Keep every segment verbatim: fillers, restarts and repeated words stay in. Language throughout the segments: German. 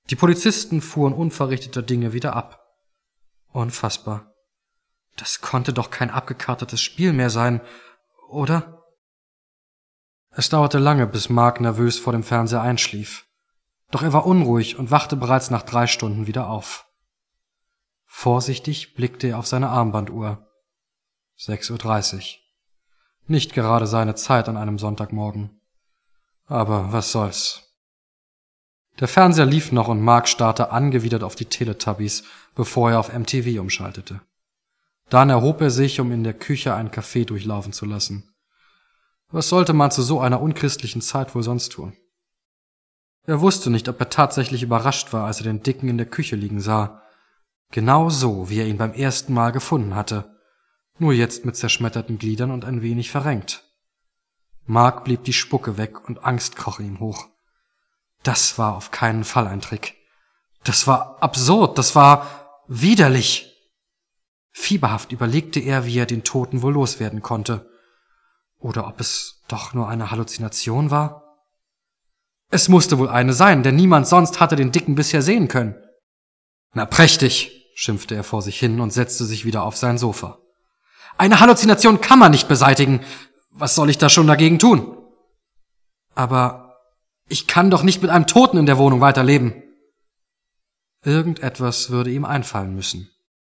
Die Polizisten fuhren unverrichteter Dinge wieder ab. Unfassbar. Das konnte doch kein abgekartetes Spiel mehr sein, oder? Es dauerte lange, bis Mark nervös vor dem Fernseher einschlief. Doch er war unruhig und wachte bereits nach drei Stunden wieder auf. Vorsichtig blickte er auf seine Armbanduhr. sechs Uhr dreißig. Nicht gerade seine Zeit an einem Sonntagmorgen. Aber was soll's. Der Fernseher lief noch und Mark starrte angewidert auf die Teletubbies, bevor er auf M T V umschaltete. Dann erhob er sich, um in der Küche einen Kaffee durchlaufen zu lassen. Was sollte man zu so einer unchristlichen Zeit wohl sonst tun? Er wusste nicht, ob er tatsächlich überrascht war, als er den Dicken in der Küche liegen sah. Genau so, wie er ihn beim ersten Mal gefunden hatte. Nur jetzt mit zerschmetterten Gliedern und ein wenig verrenkt. Mark blieb die Spucke weg und Angst kroch ihm hoch. Das war auf keinen Fall ein Trick. Das war absurd, das war widerlich. Fieberhaft überlegte er, wie er den Toten wohl loswerden konnte. Oder ob es doch nur eine Halluzination war? Es musste wohl eine sein, denn niemand sonst hatte den Dicken bisher sehen können. Na prächtig, schimpfte er vor sich hin und setzte sich wieder auf sein Sofa. Eine Halluzination kann man nicht beseitigen. Was soll ich da schon dagegen tun? Aber ich kann doch nicht mit einem Toten in der Wohnung weiterleben. Irgendetwas würde ihm einfallen müssen.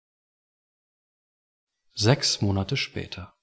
Sechs Monate später.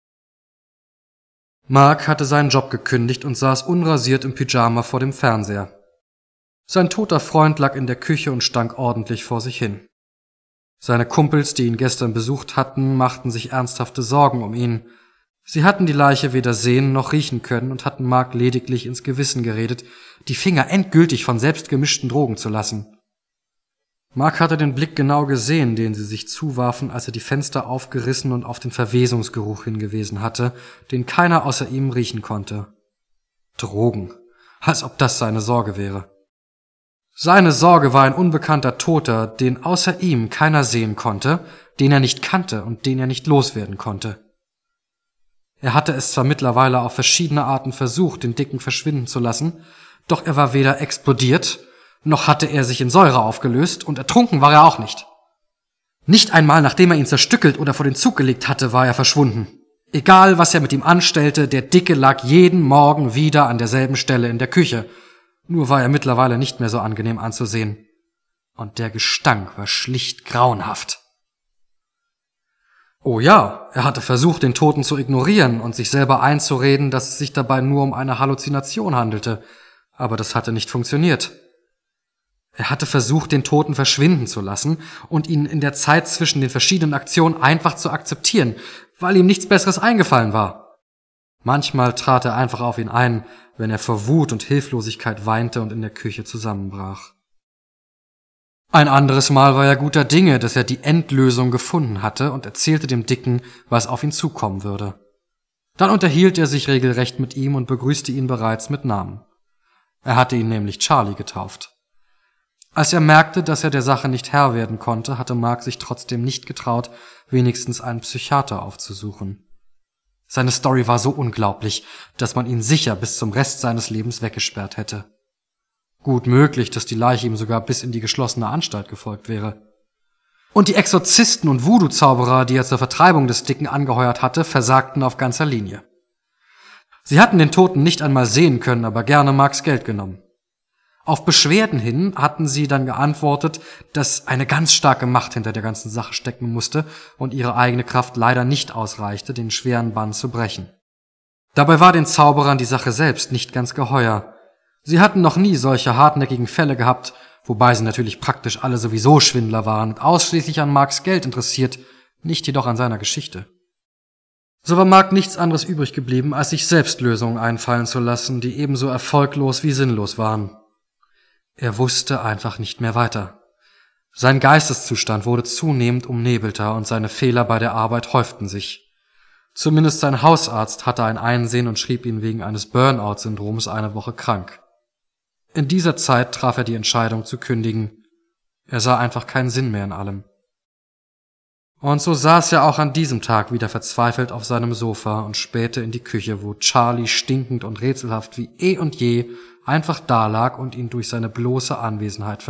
Mark hatte seinen Job gekündigt und saß unrasiert im Pyjama vor dem Fernseher. Sein toter Freund lag in der Küche und stank ordentlich vor sich hin. Seine Kumpels, die ihn gestern besucht hatten, machten sich ernsthafte Sorgen um ihn. Sie hatten die Leiche weder sehen noch riechen können und hatten Mark lediglich ins Gewissen geredet, die Finger endgültig von selbstgemischten Drogen zu lassen. Mark hatte den Blick genau gesehen, den sie sich zuwarfen, als er die Fenster aufgerissen und auf den Verwesungsgeruch hingewiesen hatte, den keiner außer ihm riechen konnte. Drogen, als ob das seine Sorge wäre. Seine Sorge war ein unbekannter Toter, den außer ihm keiner sehen konnte, den er nicht kannte und den er nicht loswerden konnte. Er hatte es zwar mittlerweile auf verschiedene Arten versucht, den Dicken verschwinden zu lassen, doch er war weder explodiert, noch hatte er sich in Säure aufgelöst und ertrunken war er auch nicht. Nicht einmal nachdem er ihn zerstückelt oder vor den Zug gelegt hatte, war er verschwunden. Egal, was er mit ihm anstellte, der Dicke lag jeden Morgen wieder an derselben Stelle in der Küche. Nur war er mittlerweile nicht mehr so angenehm anzusehen. Und der Gestank war schlicht grauenhaft. Oh ja, er hatte versucht, den Toten zu ignorieren und sich selber einzureden, dass es sich dabei nur um eine Halluzination handelte. Aber das hatte nicht funktioniert. Er hatte versucht, den Toten verschwinden zu lassen und ihn in der Zeit zwischen den verschiedenen Aktionen einfach zu akzeptieren, weil ihm nichts Besseres eingefallen war. Manchmal trat er einfach auf ihn ein, wenn er vor Wut und Hilflosigkeit weinte und in der Küche zusammenbrach. Ein anderes Mal war er guter Dinge, dass er die Endlösung gefunden hatte und erzählte dem Dicken, was auf ihn zukommen würde. Dann unterhielt er sich regelrecht mit ihm und begrüßte ihn bereits mit Namen. Er hatte ihn nämlich Charlie getauft. Als er merkte, dass er der Sache nicht Herr werden konnte, hatte Mark sich trotzdem nicht getraut, wenigstens einen Psychiater aufzusuchen. Seine Story war so unglaublich, dass man ihn sicher bis zum Rest seines Lebens weggesperrt hätte. Gut möglich, dass die Leiche ihm sogar bis in die geschlossene Anstalt gefolgt wäre. Und die Exorzisten und Voodoo-Zauberer, die er zur Vertreibung des Dicken angeheuert hatte, versagten auf ganzer Linie. Sie hatten den Toten nicht einmal sehen können, aber gerne Marks Geld genommen. Auf Beschwerden hin hatten sie dann geantwortet, dass eine ganz starke Macht hinter der ganzen Sache stecken musste und ihre eigene Kraft leider nicht ausreichte, den schweren Bann zu brechen. Dabei war den Zauberern die Sache selbst nicht ganz geheuer. Sie hatten noch nie solche hartnäckigen Fälle gehabt, wobei sie natürlich praktisch alle sowieso Schwindler waren und ausschließlich an Marks Geld interessiert, nicht jedoch an seiner Geschichte. So war Mark nichts anderes übrig geblieben, als sich selbst Lösungen einfallen zu lassen, die ebenso erfolglos wie sinnlos waren. Er wusste einfach nicht mehr weiter. Sein Geisteszustand wurde zunehmend umnebelter und seine Fehler bei der Arbeit häuften sich. Zumindest sein Hausarzt hatte ein Einsehen und schrieb ihn wegen eines Burnout-Syndroms eine Woche krank. In dieser Zeit traf er die Entscheidung zu kündigen. Er sah einfach keinen Sinn mehr in allem. Und so saß er auch an diesem Tag wieder verzweifelt auf seinem Sofa und spähte in die Küche, wo Charlie stinkend und rätselhaft wie eh und je einfach dalag und ihn durch seine bloße Anwesenheit